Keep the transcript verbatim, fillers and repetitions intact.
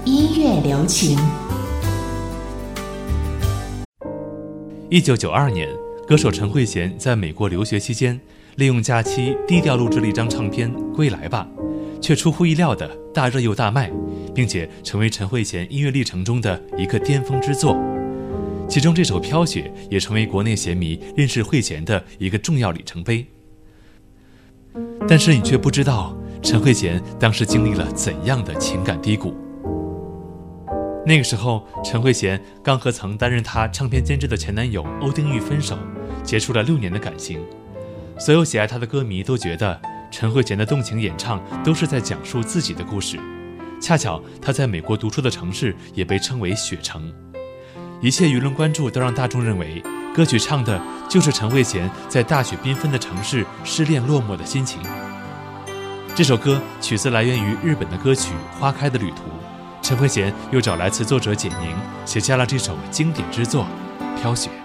音乐留情。 一九九二年，歌手陈慧娴在美国留学期间，利用假期低调录制了一张唱片《归来吧》，却出乎意料的大热又大卖，并且成为陈慧娴音乐历程中的一个巅峰之作。其中这首《飘雪》也成为国内弦迷认识慧娴的一个重要里程碑。但是你却不知道，陈慧娴当时经历了怎样的情感低谷。那个时候，陈慧娴刚和曾担任她唱片监制的前男友欧丁玉分手，结束了六年的感情。所有喜爱她的歌迷都觉得，陈慧娴的动情演唱都是在讲述自己的故事。恰巧她在美国读书的城市也被称为雪城。一切舆论关注都让大众认为，歌曲唱的就是陈慧娴在大雪缤纷的城市失恋落寞的心情。这首歌曲子来源于日本的歌曲《花开的旅途》，陈慧娴又找来词作者简宁，写下了这首经典之作《飘雪》。